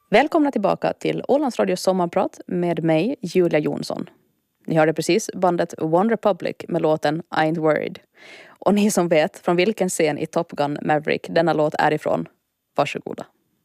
Välkomna tillbaka till Ålands Radios sommarprat med mig, Julia Jonsson. Ni hörde precis bandet One Republic med låten I Ain't Worried. Och ni som vet från vilken scen i Top Gun Maverick denna låt är ifrån, varsågoda.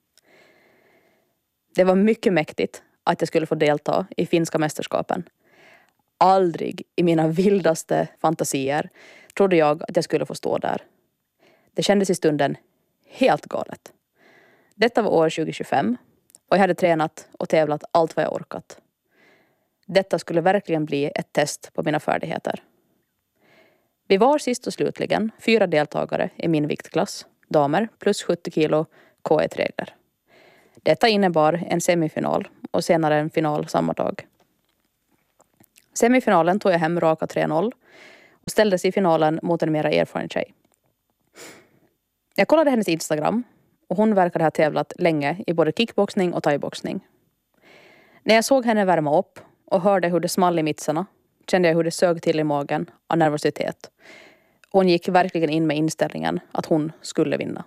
Det var mycket mäktigt att jag skulle få delta i finska mästerskapen. Aldrig i mina vildaste fantasier trodde jag att jag skulle få stå där. Det kändes i stunden helt galet. Detta var år 2025 och jag hade tränat och tävlat allt vad jag orkat. Detta skulle verkligen bli ett test på mina färdigheter. Vi var sist och slutligen 4 deltagare i min viktklass, damer plus 70 kilo K1-regler. Detta innebar en semifinal och senare en final samma dag. Semifinalen tog jag hem raka 3-0 och ställdes i finalen mot en mera erfaren tjej. Jag kollade hennes Instagram och hon verkade ha tävlat länge i både kickboxning och thaiboxning. När jag såg henne värma upp och hörde hur det small i mittsarna kände jag hur det sög till i magen av nervositet. Hon gick verkligen in med inställningen att hon skulle vinna.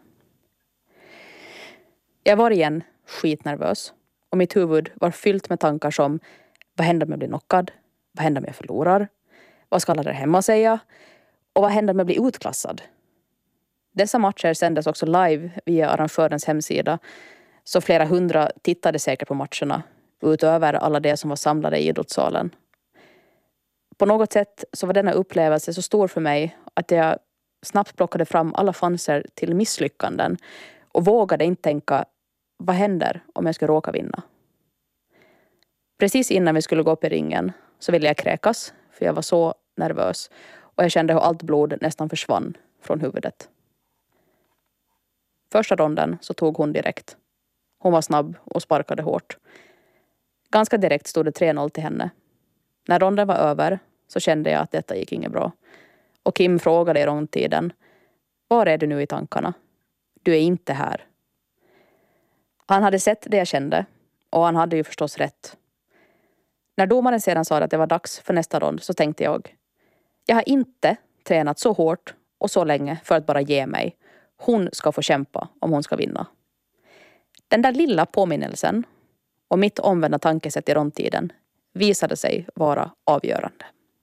Jag var igen skitnervös och mitt huvud var fyllt med tankar som: vad händer om jag blir knockad? Vad händer om jag förlorar? Vad ska alla där hemma säga? Och vad händer om jag blir utklassad? Dessa matcher sändes också live via arrangörens hemsida, så flera hundra tittade säkert på matcherna utöver alla de som var samlade i idrottssalen. På något sätt så var denna upplevelse så stor för mig att jag snabbt plockade fram alla chanser till misslyckanden och vågade inte tänka: vad händer om jag ska råka vinna? Precis innan vi skulle gå upp i ringen så ville jag kräkas, för jag var så nervös och jag kände hur allt blod nästan försvann från huvudet. Första ronden så tog hon direkt. Hon var snabb och sparkade hårt. Ganska direkt stod det 3-0 till henne. När ronden var över så kände jag att detta gick inget bra. Och Kim frågade i rondtiden: var är du nu i tankarna? Du är inte här. Han hade sett det jag kände och han hade ju förstås rätt. När domaren sedan sa att det var dags för nästa rond så tänkte jag har inte tränat så hårt och så länge för att bara ge mig. Hon ska få kämpa om hon ska vinna. Den där lilla påminnelsen och mitt omvända tankesätt i rondtiden visade sig vara avgörande.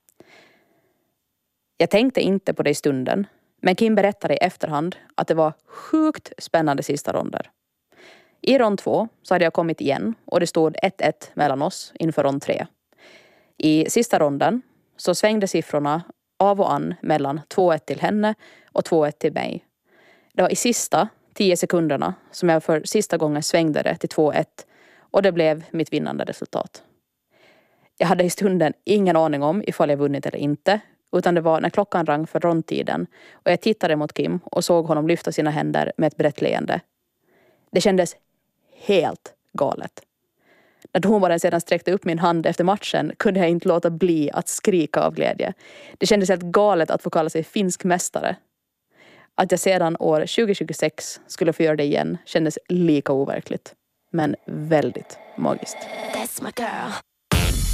Jag tänkte inte på det i stunden, men Kim berättade i efterhand att det var sjukt spännande sista ronder. I rond 2 så hade jag kommit igen och det stod 1-1 mellan oss inför rond 3. I sista ronden så svängde siffrorna av och an mellan 2-1 till henne och 2-1 till mig. Det var i sista 10 sekunderna som jag för sista gången svängde det till 2-1 och det blev mitt vinnande resultat. Jag hade i stunden ingen aning om ifall jag vunnit eller inte, utan det var när klockan rang för rondtiden och jag tittade mot Kim och såg honom lyfta sina händer med ett brett leende. Det kändes helt galet. När domaren sedan sträckte upp min hand efter matchen kunde jag inte låta bli att skrika av glädje. Det kändes helt galet att få kalla sig finsk mästare. Att jag sedan år 2026 skulle få göra det igen kändes lika overkligt. Men väldigt magiskt. That's my girl.